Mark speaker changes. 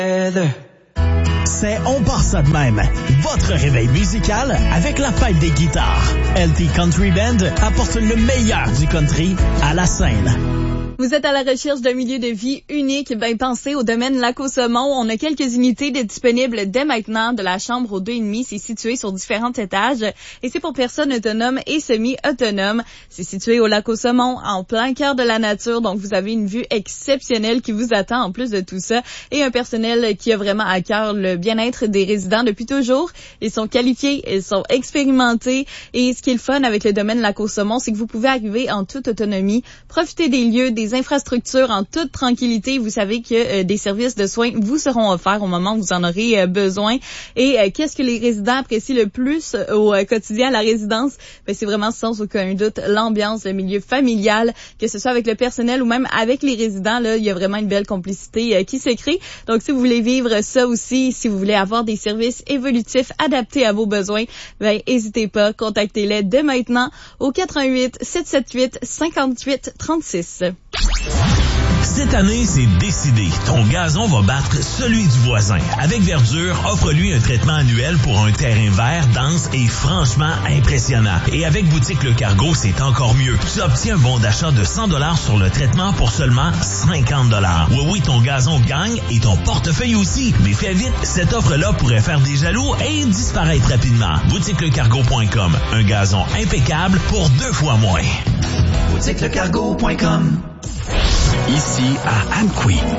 Speaker 1: C'est On part ça de même. Votre réveil musical avec la fête des guitares. LT Country Band apporte le meilleur du country à la scène.
Speaker 2: Vous êtes à la recherche d'un milieu de vie unique? Ben, pensez au domaine Lac-aux-Saumons. On a quelques unités disponibles dès maintenant de la chambre aux 2,5. C'est situé sur différents étages et c'est pour personnes autonomes et semi-autonomes. C'est situé au Lac-aux-Saumons, en plein cœur de la nature. Donc, vous avez une vue exceptionnelle qui vous attend en plus de tout ça et un personnel qui a vraiment à cœur le bien-être des résidents depuis toujours. Ils sont qualifiés, ils sont expérimentés et ce qui est le fun avec le domaine Lac-aux-Saumons, c'est que vous pouvez arriver en toute autonomie, profiter des lieux, des infrastructures en toute tranquillité. Vous savez que des services de soins vous seront offerts au moment où vous en aurez besoin. Et qu'est-ce que les résidents apprécient le plus au quotidien à la résidence? Ben, c'est vraiment sans aucun doute l'ambiance, le milieu familial, que ce soit avec le personnel ou même avec les résidents. Là, il y a vraiment une belle complicité qui se crée. Donc, si vous voulez vivre ça aussi, si vous voulez avoir des services évolutifs adaptés à vos besoins, ben, n'hésitez pas, contactez-les dès maintenant au 88 778 58 36.
Speaker 3: Cette année, c'est décidé. Ton gazon va battre celui du voisin. Avec Verdure, offre-lui un traitement annuel pour un terrain vert, dense et franchement impressionnant. Et avec Boutique Le Cargo, c'est encore mieux. Tu obtiens un bon d'achat de 100 $ sur le traitement pour seulement 50 $. Oui, ton gazon gagne et ton portefeuille aussi. Mais fais vite, cette offre-là pourrait faire des jaloux et disparaître rapidement. BoutiqueLeCargo.com. Un gazon impeccable pour 2 fois moins.
Speaker 4: BoutiqueLeCargo.com.
Speaker 5: Ici à Amqui,